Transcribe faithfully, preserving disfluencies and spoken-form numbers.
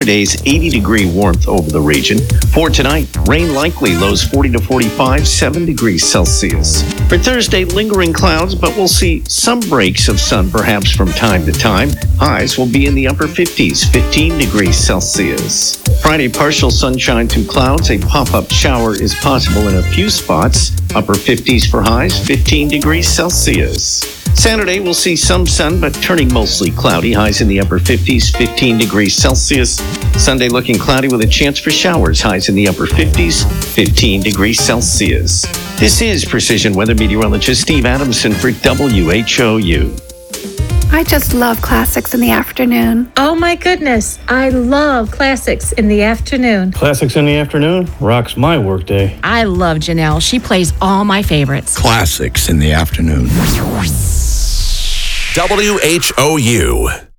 Today's eighty degree warmth over the region. For tonight, rain likely, lows forty to forty-five, seven degrees Celsius. For Thursday, lingering clouds, but we'll see some breaks of sun perhaps from time to time. Highs will be in the upper fifties, fifteen degrees Celsius. Friday, partial sunshine to clouds. A pop-up shower is possible in a few spots. Upper fifties for highs, fifteen degrees Celsius. Saturday, we'll see some sun, but turning mostly cloudy. Highs in the upper fifties, fifteen degrees Celsius. Sunday looking cloudy with a chance for showers. Highs in the upper fifties, fifteen degrees Celsius. This is Precision Weather Meteorologist Steve Adamson for W H O U. I just love classics in the afternoon. Oh my goodness, I love classics in the afternoon. Classics in the afternoon rocks my workday. I love Janelle. She plays all my favorites. Classics in the afternoon. W H O U.